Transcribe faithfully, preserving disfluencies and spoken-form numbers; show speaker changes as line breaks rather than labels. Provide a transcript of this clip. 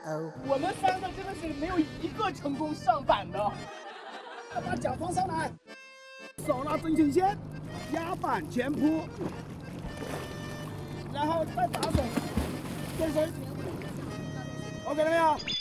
哦，
我们三个真的是没有一个成功上板的。把脚放上来，手拿正前线，压板前扑，然后再打手，跟谁 ？OK 了没有？